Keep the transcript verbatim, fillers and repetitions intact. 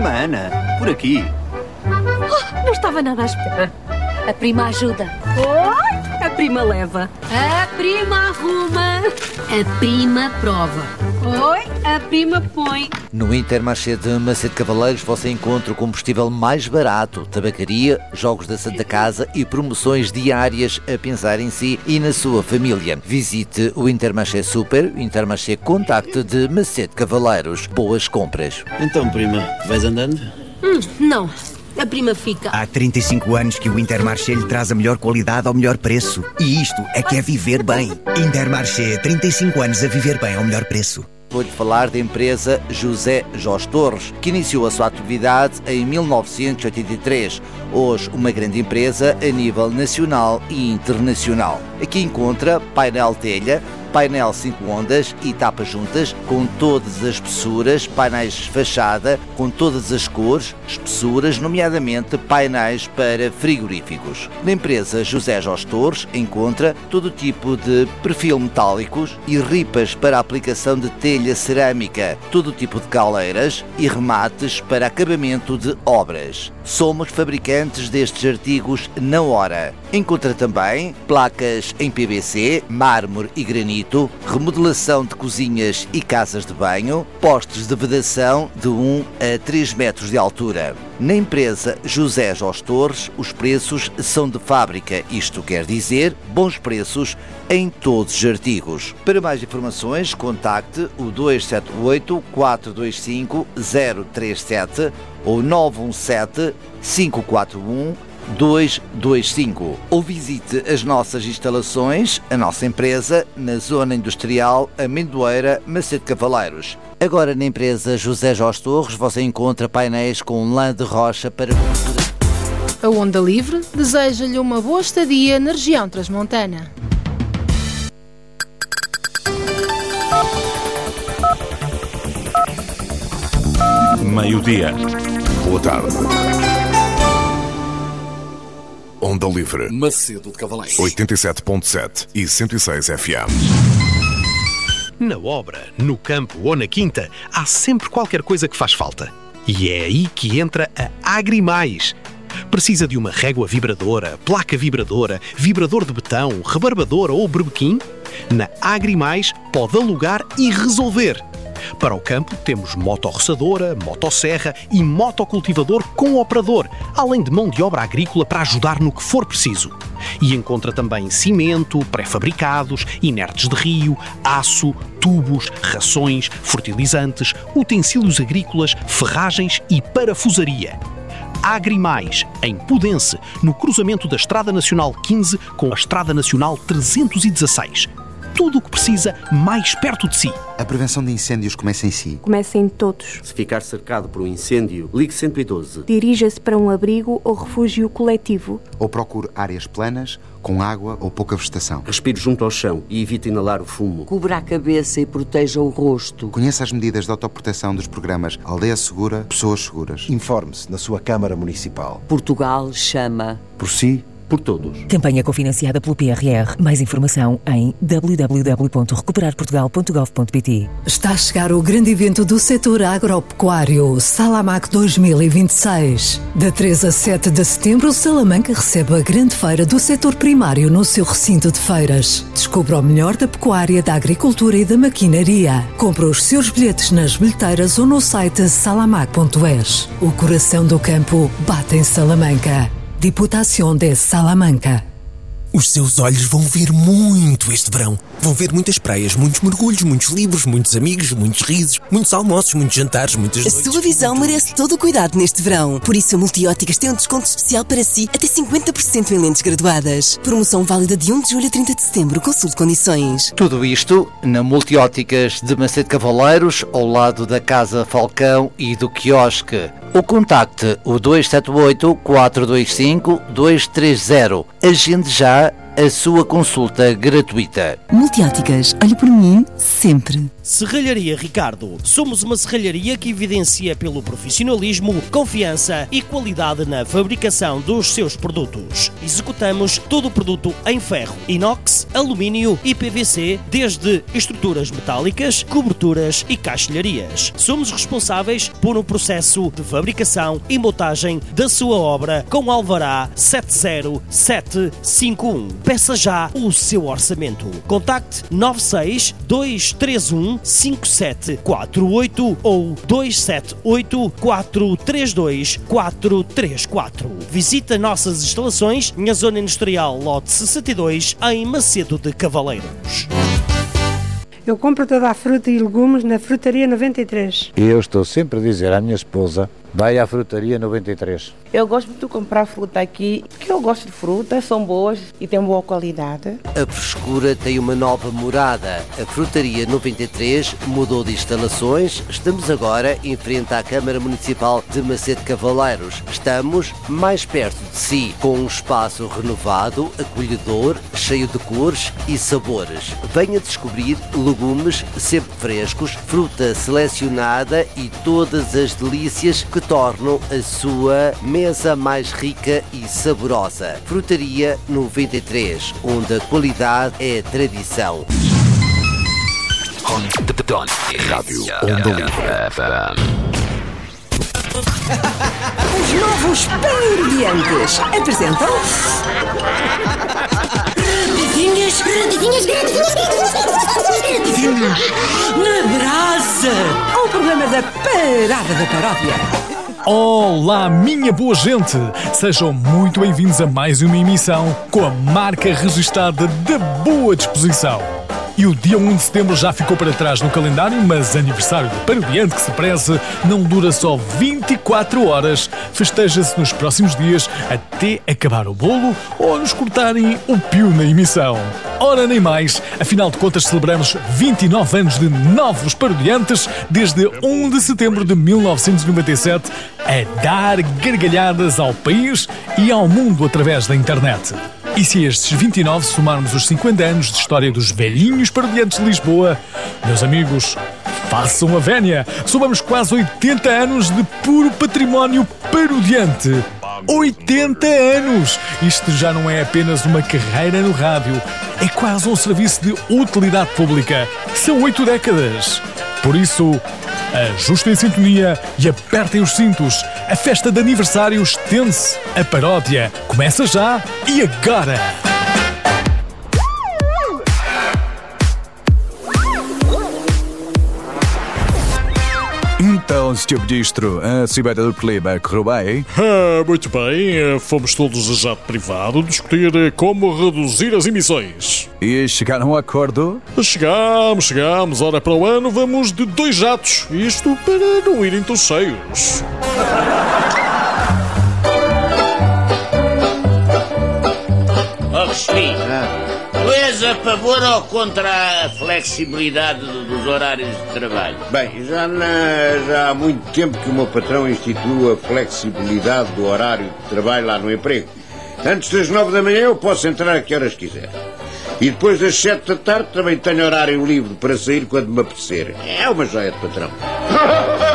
Prima Ana, por aqui. Oh, não estava nada à espera. A prima ajuda. Oh, a prima leva. A prima arruma. A prima prova. Oi, a prima põe. No Intermarché de Macedo Cavaleiros você encontra o combustível mais barato, tabacaria, jogos da Santa Casa e promoções diárias a pensar em si e na sua família. Visite o Intermarché Super, o Intermarché Contacto de Macedo Cavaleiros. Boas compras. Então, prima, vais andando? Hum, não. A prima fica. Há trinta e cinco anos que o Intermarché lhe traz a melhor qualidade ao melhor preço. E isto é que é viver bem. Intermarché, trinta e cinco anos a viver bem ao melhor preço. Vou-lhe falar da empresa José Jorge Torres, que iniciou a sua atividade em mil novecentos e oitenta e três. Hoje, uma grande empresa a nível nacional e internacional. Aqui encontra painel telha, painel cinco ondas e tapas juntas, com todas as espessuras, painéis de fachada, com todas as cores, espessuras, nomeadamente painéis para frigoríficos. Na empresa José Jorge Torres encontra todo tipo de perfil metálicos e ripas para a aplicação de telha cerâmica, todo tipo de caleiras e remates para acabamento de obras. Somos fabricantes destes artigos na hora. Encontra também placas em P V C, mármore e granito, remodelação de cozinhas e casas de banho, postes de vedação de um a três metros de altura. Na empresa José Jorge Torres, os preços são de fábrica, isto quer dizer bons preços em todos os artigos. Para mais informações, contacte o dois sete oito, quatro dois cinco, zero três sete ou nove um sete, cinco quatro um, dois dois cinco ou visite as nossas instalações, a nossa empresa, na Zona Industrial Amendoeira, Macedo Cavaleiros. Agora na empresa José Jorge Torres você encontra painéis com lã de rocha para... A Onda Livre deseja-lhe uma boa estadia na região transmontana. Meio-dia. Boa tarde. Onda Livre. Macedo de Cavaleiros. oitenta e sete ponto sete e cento e seis F M. Na obra, no campo ou na quinta, há sempre qualquer coisa que faz falta. E é aí que entra a Agrimais. Precisa de uma régua vibradora, placa vibradora, vibrador de betão, rebarbadora ou berbequim? Na Agrimais pode alugar e resolver. Para o campo temos motorroçadora, motosserra e motocultivador com operador, além de mão de obra agrícola para ajudar no que for preciso. E encontra também cimento, pré-fabricados, inertes de rio, aço, tubos, rações, fertilizantes, utensílios agrícolas, ferragens e parafusaria. Agrimais, em Pudense, no cruzamento da Estrada Nacional quinze com a Estrada Nacional trezentos e dezasseis. Tudo o que precisa mais perto de si. A prevenção de incêndios começa em si. Começa em todos. Se ficar cercado por um incêndio, ligue cento e doze. Dirija-se para um abrigo ou refúgio coletivo. Ou procure áreas planas, com água ou pouca vegetação. Respire junto ao chão e evite inalar o fumo. Cubra a cabeça e proteja o rosto. Conheça as medidas de autoproteção dos programas Aldeia Segura, Pessoas Seguras. Informe-se na sua Câmara Municipal. Portugal chama. Por si, por todos. Campanha cofinanciada pelo P R R. Mais informação em w w w ponto recuperar portugal ponto gov ponto p t. Está a chegar o grande evento do setor agropecuário, Salamac dois mil e vinte e seis. De três a sete de setembro, Salamanca recebe a grande feira do setor primário no seu recinto de feiras. Descubra o melhor da pecuária, da agricultura e da maquinaria. Compre os seus bilhetes nas bilheteiras ou no site salamac ponto es. O coração do campo bate em Salamanca. Diputação de Salamanca. Os seus olhos vão ver muito este verão. Vão ver muitas praias, muitos mergulhos, muitos livros, muitos amigos, muitos risos, muitos almoços, muitos jantares, muitas noites. A sua visão merece todo o cuidado neste verão. Por isso a Multióticas tem um desconto especial para si, até cinquenta por cento em lentes graduadas. Promoção válida de um de julho a trinta de setembro. Consulte condições. Tudo isto na Multióticas de Macedo Cavaleiros, ao lado da Casa Falcão e do quiosque. Ou contacte o dois sete oito, quatro dois cinco, dois três zero. Agende já a sua consulta gratuita. Multióticas, olhe por mim sempre. Serralharia Ricardo. Somos uma serralharia que evidencia pelo profissionalismo, confiança e qualidade na fabricação dos seus produtos. Executamos todo o produto em ferro, inox, alumínio e P V C, desde estruturas metálicas, coberturas e caixilharias. Somos responsáveis por um processo de fabricação e montagem da sua obra com alvará sete zero sete cinco um. Peça já o seu orçamento. Contacte nove seis dois três um cinco sete quatro oito ou dois sete oito quatro três dois quatro três quatro. Visite nossas instalações na Zona Industrial Lote sessenta e dois, em Macedo de Cavaleiros. Eu compro toda a fruta e legumes na Frutaria noventa e três. E eu estou sempre a dizer à minha esposa, vai à Frutaria noventa e três. Eu gosto muito de comprar fruta aqui, porque eu gosto de frutas, são boas e têm boa qualidade. A frescura tem uma nova morada. A Frutaria noventa e três mudou de instalações. Estamos agora em frente à Câmara Municipal de Macedo de Cavaleiros. Estamos mais perto de si, com um espaço renovado, acolhedor, cheio de cores e sabores. Venha descobrir legumes sempre frescos, fruta selecionada e todas as delícias que tornam a sua mesa mais rica e saborosa. Frutaria noventa e três, onde a qualidade é tradição. Rádio Onda Livre. Os novos Parodiantes apresentam... Radinhas, radinhas, radinhas, na brasa. O programa da Parada da Paródia. Olá, minha boa gente! Sejam muito bem-vindos a mais uma emissão com a marca registada da boa disposição. E o dia um de setembro já ficou para trás no calendário, mas aniversário de Parodiante que se preze não dura só vinte e quatro horas. Festeja-se nos próximos dias até acabar o bolo ou nos cortarem o pio na emissão. Ora, nem mais, afinal de contas celebramos vinte e nove anos de novos Parodiantes desde um de setembro de mil novecentos e noventa e sete a dar gargalhadas ao país e ao mundo através da internet. E se estes vinte e nove somarmos os cinquenta anos de história dos velhinhos Parodiantes de Lisboa, meus amigos, façam a vénia. Somamos quase oitenta anos de puro património parodiante. oitenta anos! Isto já não é apenas uma carreira no rádio, é quase um serviço de utilidade pública. São oito décadas. Por isso, ajustem a sintonia e apertem os cintos. A festa de aniversário estende-se. A paródia começa já e agora! Então, senhor Ministro, a cimeira do clima correu bem? Ah, muito bem. Fomos todos a jato privado discutir como reduzir as emissões. E chegaram a acordo? Chegámos, chegámos. Ora, para o ano vamos de dois jatos. Isto para não irem tão cheios. Ó, Cristina, tu és a favor ou contra a flexibilidade dos horários de trabalho? Bem, já, na, já há muito tempo que o meu patrão instituiu a flexibilidade do horário de trabalho lá no emprego. Antes das nove da manhã eu posso entrar a que horas quiser. E depois das sete da tarde também tenho horário livre para sair quando me apetecer. É uma joia de patrão.